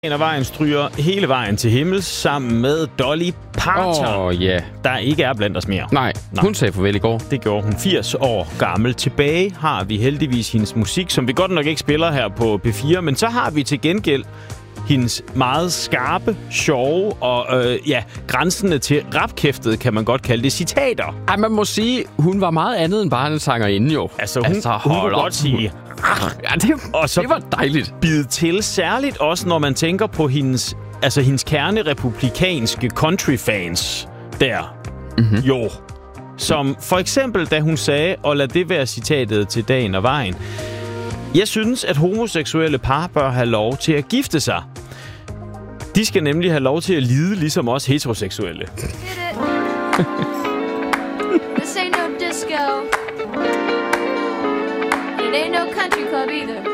En af vejen stryger hele vejen til himmels sammen med Dolly Parton, der ikke er blandt os mere. Nej, hun sagde farvel i går. Det gjorde hun 80 år gammel. Tilbage har vi heldigvis hendes musik, som vi godt nok ikke spiller her på P4, men så har vi til gengæld hendes meget skarpe, sjove og grænsende til rapkæftet, kan man godt kalde det, citater. Ej, man må sige, hun var meget andet end bare en sangerinde jo. Hun kunne godt sige... det var dejligt. Bide til, særligt også, når man tænker på hendes kernerepublikanske countryfans der. Mm-hmm. Jo. Som for eksempel, da hun sagde, og lad det være citatet til dagen og vejen: jeg synes, at homoseksuelle par bør have lov til at gifte sig. De skal nemlig have lov til at lide, ligesom os heteroseksuelle. This ain't no disco. It ain't no country club either.